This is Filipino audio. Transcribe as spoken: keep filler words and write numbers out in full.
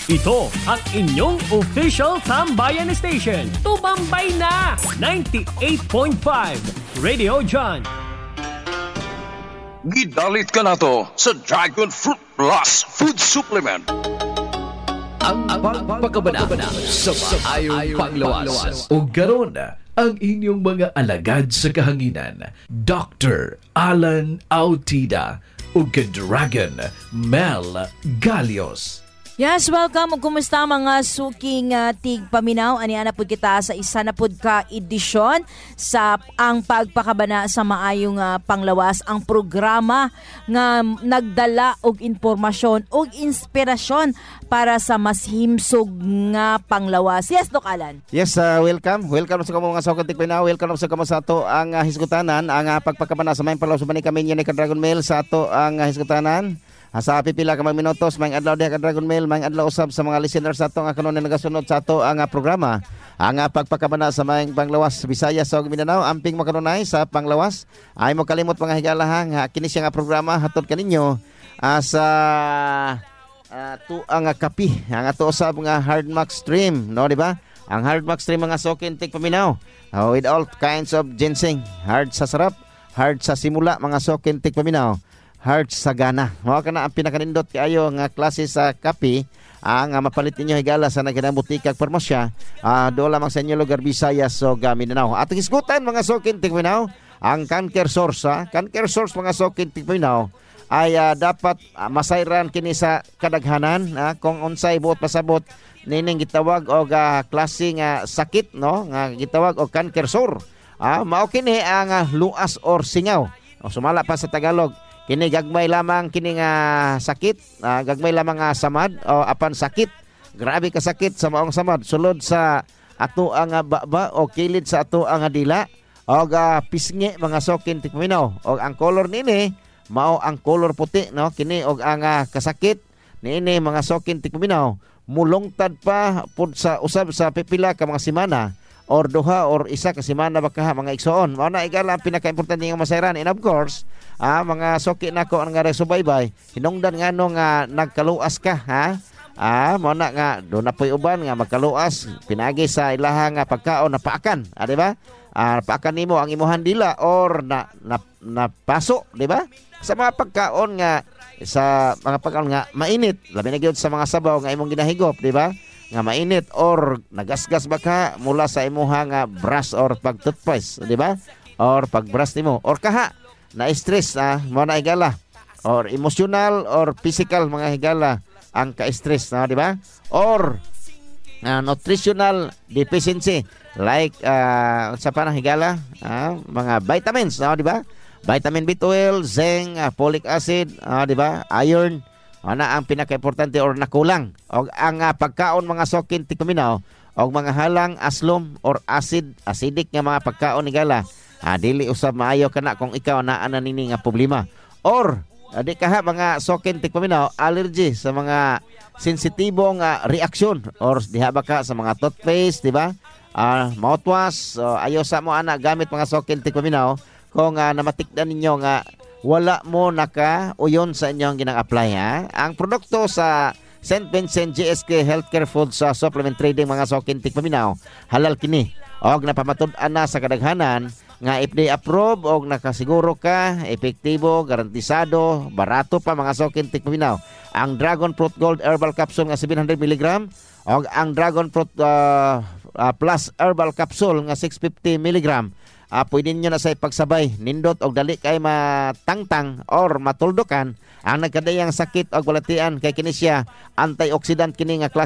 Ito ang inyong official Tambayan Station. Tumambay na! ninety-eight point five Radio John. Gidalit ka na to sa Dragon Fruit Plus Food Supplement. Ang pagpakabana sa maayong panglawas. O garon ang inyong mga alagad sa kahanginan. Doctor Alan Autida o Dragon Mel Galios. Yes, welcome. Kumusta mga suking uh, tigpaminaw? Aniana po kita sa isa na po ka edisyon sa ang pagpakabana sa maayong uh, panglawas. Ang programa nga nagdala og impormasyon og inspirasyon para sa mas himsog nga panglawas. Yes, Doc Alan. Yes, uh, welcome. Welcome sa mga suking tigpaminaw. Welcome sa kamo sa ato ang uh, hisgutanan. Ang uh, pagpakabana sa maayong panglawas. Bani kami niya ni Dragon Mail sa ato ang uh, hisgutanan. Sa pipila ka mga minutos, may adlaw diha ka Dragon Mail, may adlaw usab sa mga listeners sa ato nga kanon nagasunod sa ato ang programa. Ang pagpakabana sa mga panglawas Visayas ug Mindanao, amping makanunay sa panglawas. Ay mo kalimot mga higala ha, kini siya nga programa hatod kaninyo uh, sa uh, tu ang kapi, ang ato usab nga Hard Max Stream, no di ba? Ang Hard Max Stream mga sokin tik paminaw. Uh, with all kinds of ginseng, hard sa sarap, hard sa simula mga sokin tik paminaw. Heart sa gana. Mao kana ang pinakanindot kaayo nga klase sa kape ang uh, mapalit ninyo higala sa naginabutikag parmasya uh, do lamang sa inyo lugar Visayas o Mindanao. Atong isgutan mga sokin tigminaw ang canker source, ha? Canker source mga sokin tigminaw ay uh, dapat uh, masayran kini sa kadaghanan uh, kung unsay buot pasabot nining gitawag og uh, klase nga sakit no nga gitawag og canker sore. Ah, uh, mao kini ang uh, luas or singaw. O sumala pa sa Tagalog. Kini gagmay lamang kini nga sakit, uh, gagmay lamang nga samad o apan sakit. Grabe ka sakit sa maong samad sulod sa ato ang baba o kilid sa ato ang dila o uh, pisngi mga sokin tikminaw. O ang color nini mao ang color puti no kini og ang uh, kasakit niini mga sokin tikminaw mulungtad pa pud sa usab sa pipila ka mga semana or duha or isa ka semana baka mga igsoon. Mao na igala ang pinaka-importante nga masayran and of course ah, mga soki nako ang nga subaybay hinungdan ngano nga nagkaluas ka ha ah mo na nga do na poy uban nga magkaluas pinagi sa ilaha nga pagkaon na paakan ah, di ba ah, paakan nimo ang imuhan dila or na na, na paso di ba sa mga pagkaon nga sa mga pagkaon nga mainit labi na gyud sa mga sabaw nga imong ginahigop di ba nga mainit or nagasgas baka mula sa imuha nga brush or pag-toothpaste di ba or pag-brush nimo or kaha na stress ah mo na higala or emotional or physical mga higala ang ka-stress na di ba or uh, nutritional deficiency like uh, sa panang higala uh, mga vitamins no di ba vitamin B twelve, zinc, uh, folic acid uh, di ba iron ano ang pinaka-importante or nakulang o ang uh, pagkaon mga sokin tikpaminaw o mga halang aslom or acid acidic nga mga pagkaon higala. Ah, dili usab maayo kana kung ikaw naa na nini nga problema or adi kaha mga sokin tikpaminaw allergy sa mga sensitibong uh, reaksyon or diha ba ka sa mga toothpaste di ba uh, mouthwash so, ayo sa mo ana gamit mga sokin tikpaminaw kung uh, namatikdan ninyo nga wala mo naka uyon sa inyong ginang-apply ha ang produkto sa Saint Vincent G S K Healthcare Food sa Supplement Trading mga sokin tikpaminaw halal kini og napamatud-an na sa kadaghanan nga F D A approved og nakasiguro ka, epektibo, garantisado, barato pa mga sokin tikpaminaw. Ang Dragon Fruit Gold Herbal Capsule nga seven hundred milligrams og ang Dragon Fruit uh, uh, Plus Herbal Capsule nga six hundred fifty milligrams. Uh, pwede nyo na sa ipagsabay, nindot og dali kay matangtang or matuldukan ang nagkadayang sakit og balatian kay kini siya antioxidant kini nga klase